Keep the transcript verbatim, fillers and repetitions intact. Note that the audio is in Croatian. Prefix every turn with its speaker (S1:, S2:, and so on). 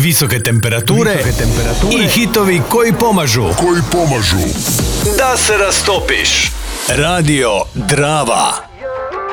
S1: Visoke temperature,
S2: Visoke temperature
S1: i hitovi koji pomažu.
S3: Koji pomažu.
S1: Da se rastopiš. Radio Drava.